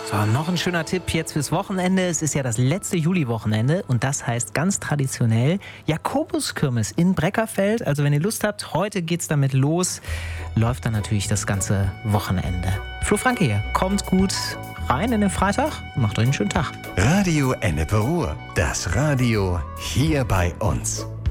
So, noch ein schöner Tipp jetzt fürs Wochenende. Es ist ja das letzte Juli-Wochenende und das heißt ganz traditionell Jakobuskirmes in Breckerfeld. Also wenn ihr Lust habt, heute geht's damit los. Läuft dann natürlich das ganze Wochenende. Flo Franke hier. Kommt gut rein in den Freitag. Macht euch einen schönen Tag. Radio Ennepe Ruhr. Das Radio hier bei uns.